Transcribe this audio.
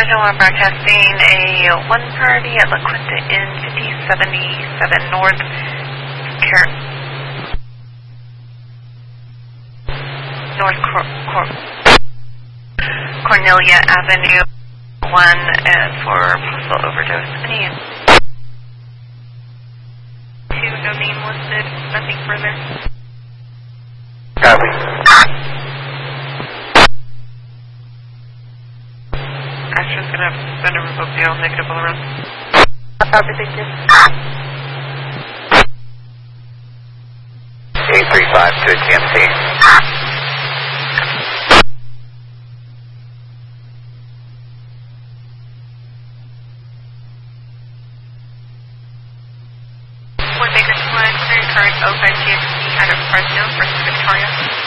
I'm broadcasting a 1 priority at La Quinta Inn, 5077 North Cornelia Avenue 1 for possible overdose. Any 2, no name listed, nothing further. Copy. Action's going to send a revoke deal, negative all around. Copy, thank you. 835 to TMC. Baker's One, clearing current 05 GXP out of Fresno, First Victoria.